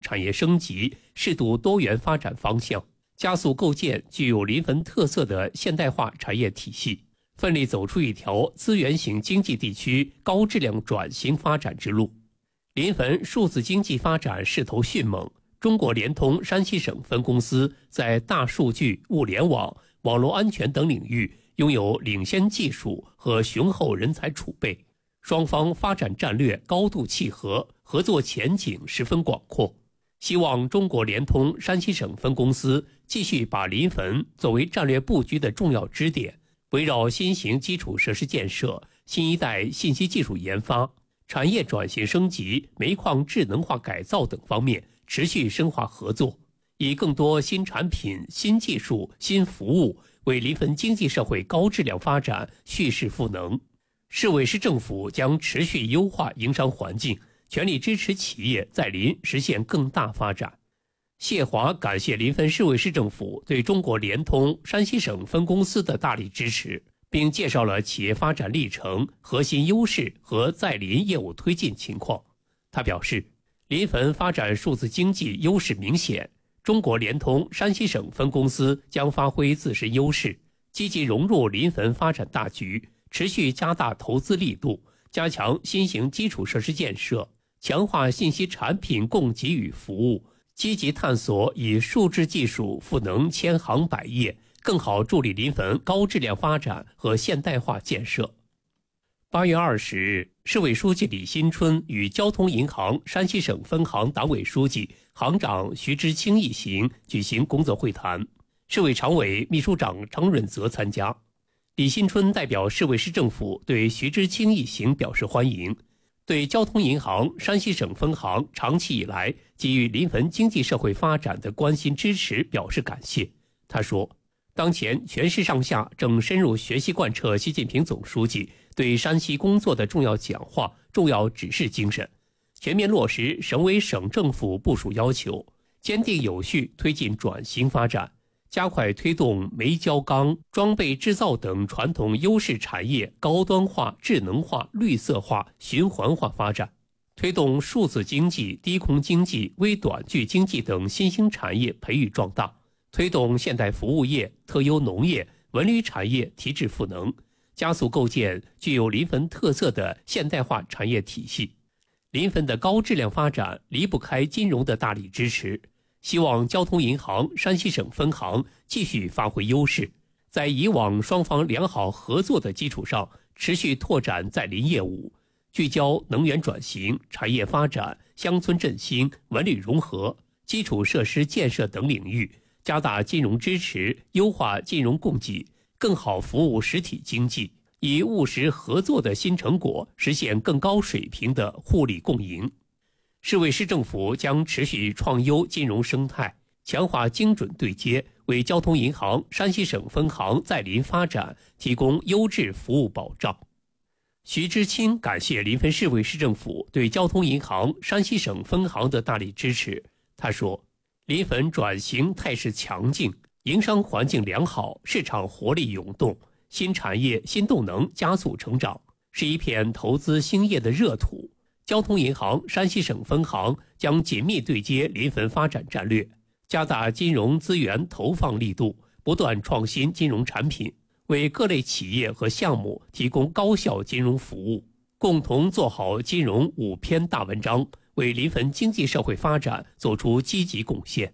产业升级、适度多元发展方向，加速构建具有临汾特色的现代化产业体系，奋力走出一条资源型经济地区高质量转型发展之路。临汾数字经济发展势头迅猛，中国联通山西省分公司在大数据、物联网、网络安全等领域拥有领先技术和雄厚人才储备，双方发展战略高度契合，合作前景十分广阔。希望中国联通山西省分公司继续把临汾作为战略布局的重要支点，围绕新型基础设施建设、新一代信息技术研发、产业转型升级、煤矿智能化改造等方面持续深化合作，以更多新产品、新技术、新服务为临汾经济社会高质量发展蓄势赋能。市委市政府将持续优化营商环境，全力支持企业在临实现更大发展。谢华感谢临汾市委市政府对中国联通山西省分公司的大力支持，并介绍了企业发展历程、核心优势和在临业务推进情况。他表示，临汾发展数字经济优势明显，中国联通山西省分公司将发挥自身优势，积极融入临汾发展大局，持续加大投资力度，加强新型基础设施建设，强化信息产品供给与服务，积极探索以数字技术赋能千行百业，更好助力临汾高质量发展和现代化建设。8月20日，市委书记李新春与交通银行山西省分行党委书记、行长徐之清一行举行工作会谈，市委常委、秘书长张润泽参加。李新春代表市委市政府对徐之清一行表示欢迎，对交通银行山西省分行长期以来给予临汾经济社会发展的关心支持表示感谢。他说，当前全市上下正深入学习贯彻习近平总书记对山西工作的重要讲话、重要指示精神，全面落实省委省政府部署要求，坚定有序推进转型发展，加快推动煤焦钢、装备制造等传统优势产业高端化、智能化、绿色化、循环化发展，推动数字经济、低空经济、微短距经济等新兴产业培育壮大，推动现代服务业、特优农业、文旅产业提质赋能，加速构建具有临汾特色的现代化产业体系。临汾的高质量发展离不开金融的大力支持，希望交通银行山西省分行继续发挥优势，在以往双方良好合作的基础上，持续拓展在临业务，聚焦能源转型、产业发展、乡村振兴、文旅融合、基础设施建设等领域，加大金融支持，优化金融供给，更好服务实体经济，以务实合作的新成果实现更高水平的互利共赢。市委市政府将持续创优金融生态，强化精准对接，为交通银行山西省分行在临发展提供优质服务保障。徐之清感谢临汾市委市政府对交通银行山西省分行的大力支持。他说，临汾转型态势强劲，营商环境良好，市场活力涌动，新产业新动能加速成长，是一片投资兴业的热土。交通银行山西省分行将紧密对接临汾发展战略，加大金融资源投放力度，不断创新金融产品，为各类企业和项目提供高效金融服务，共同做好金融5篇大文章，为临汾经济社会发展做出积极贡献。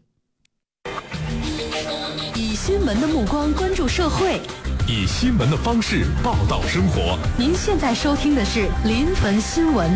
以新闻的目光关注社会， 以新闻的方式报道生活。 您现在收听的是临汾新闻。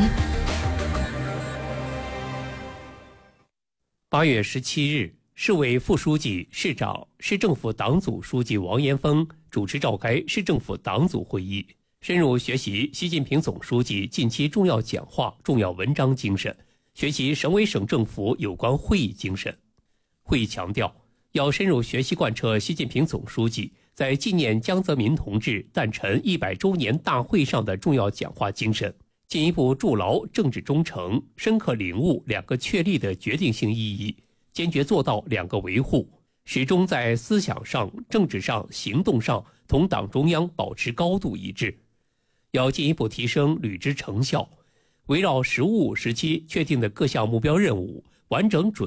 8月17日，市委副书记、市长、市政府党组书记王延峰主持召开市政府党组会议，深入学习习近平总书记近期重要讲话、重要文章精神，学习省委省政府有关会议精神。会议强调，要深入学习贯彻习近平总书记在纪念江泽民同志诞辰100周年大会上的重要讲话精神，进一步筑牢政治忠诚，深刻领悟2个确立的决定性意义，坚决做到2个维护，始终在思想上、政治上、行动上同党中央保持高度一致。要进一步提升履职成效，围绕实务时期确定的各项目标任务，完整准